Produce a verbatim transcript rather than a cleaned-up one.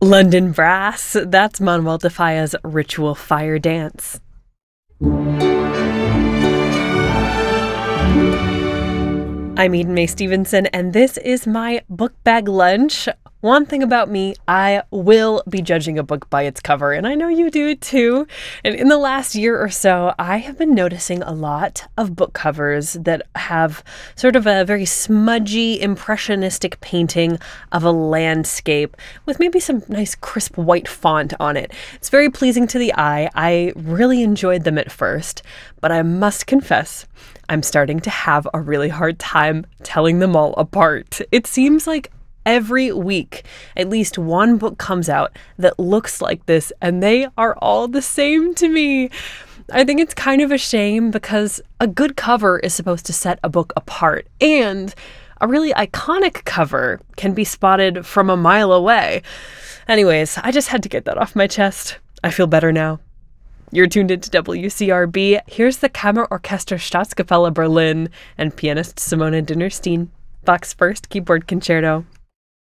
London Brass, that's Manuel de Falla's Ritual Fire Dance. I'm Eden Mae Stevenson, and this is my book bag lunch. One thing about me, I will be judging a book by its cover, and I know you do too. And in the last year or so, I have been noticing a lot of book covers that have sort of a very smudgy, impressionistic painting of a landscape with maybe some nice crisp white font on it. It's very pleasing to the eye. I really enjoyed them at first, but I must confess, I'm starting to have a really hard time telling them all apart. It seems like every week, at least one book comes out that looks like this, and they are all the same to me. I think it's kind of a shame because a good cover is supposed to set a book apart, and a really iconic cover can be spotted from a mile away. Anyways, I just had to get that off my chest. I feel better now. You're tuned into W C R B. Here's the Kammerorchester Staatskapelle Berlin and pianist Simone Dinnerstein. Bach's First Keyboard Concerto.